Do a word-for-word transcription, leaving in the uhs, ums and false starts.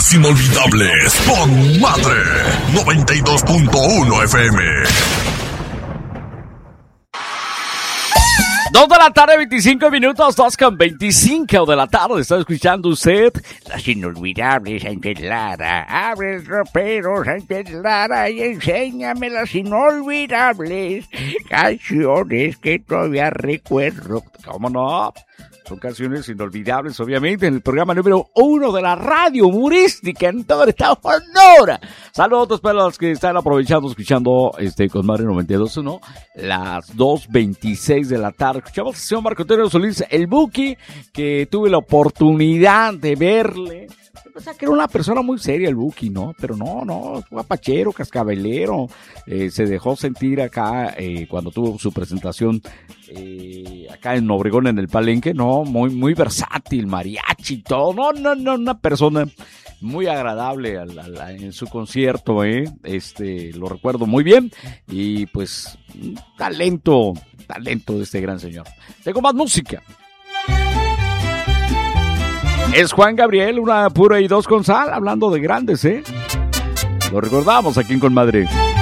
Las Inolvidables con Madre noventa y dos punto uno F M. Dos de la tarde, veinticinco minutos, dos con veinticinco de la tarde. Está escuchando usted Las Inolvidables, Sánchez Lara. Abre el ropero, Sánchez Lara, y enséñame las inolvidables canciones que todavía recuerdo. ¿Cómo no? Son canciones inolvidables, obviamente, en el programa número uno de la radio humorística en todo el estado de Sonora. Saludos para los que están aprovechando, escuchando este con Madre noventa y dos punto uno, las dos veintiséis de la tarde. Escuchamos al señor Marco Antonio Solís, el Buki, que tuve la oportunidad de verle. O sea, que era una persona muy seria el Buki, ¿no? Pero no, no, guapachero, cascabelero. Eh, se dejó sentir acá eh, cuando tuvo su presentación eh, acá en Obregón, en el Palenque, ¿no? Muy, muy versátil, mariachi y todo. No, no, no, una persona muy agradable a la, a la, en su concierto, ¿eh? Este, lo recuerdo muy bien. Y pues, talento, talento de este gran señor. Tengo más música. Es Juan Gabriel, una pura y dos con sal, hablando de grandes, ¿eh? Lo recordamos aquí en Con Madre.